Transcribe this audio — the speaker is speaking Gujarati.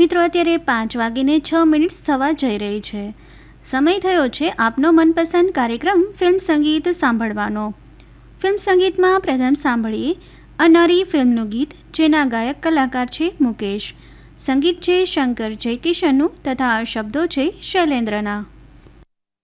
મિત્રો અત્યારે 5:06 થવા જઈ રહી છે. સમય થયો છે આપનો મનપસંદ કાર્યક્રમ ફિલ્મ સંગીત સાંભળવાનો. ફિલ્મ સંગીતમાં પ્રથમ સાંભળીએ અનારી ફિલ્મનું ગીત, જેના ગાયક કલાકાર છે મુકેશ. સંગીત છે શંકર જયકિશનનું તથા શબ્દો છે શૈલેન્દ્રના.